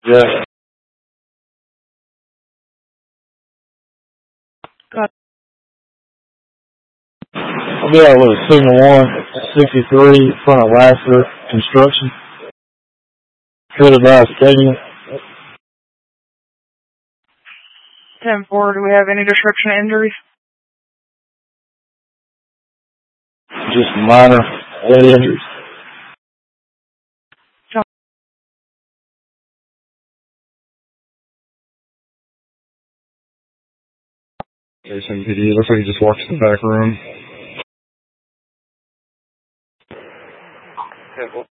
Yeah. I'll be out with Signal 163 in front of Lassiter Construction. Headed by Stadium. 10-4, do we have any description of injuries? Just minor head injuries. Jason PD, looks like he just walked to the back room.